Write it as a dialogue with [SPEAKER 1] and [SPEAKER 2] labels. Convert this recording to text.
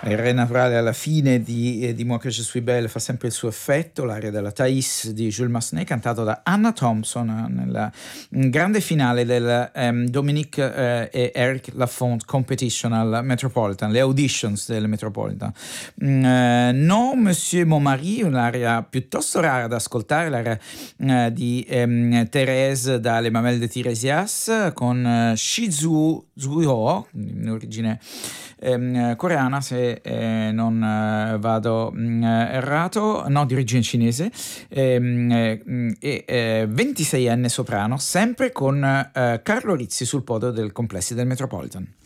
[SPEAKER 1] Il re naturale alla fine di Moi que je suis belle fa sempre il suo effetto, l'aria della Thais di Jules Massenet cantato da Anna Thompson nella grande finale del Dominique e Eric Lafont Competition al Metropolitan, le auditions del Metropolitan. Non Monsieur Mon Mari, un'aria piuttosto rara da ascoltare, l'aria di Thérèse dalle Mamelles de Tiresias con Shizuo Zuo in origine coreana, se non vado errato, no, di origine cinese, e 26enne soprano, sempre con Carlo Rizzi sul podio del Complessi del Metropolitan.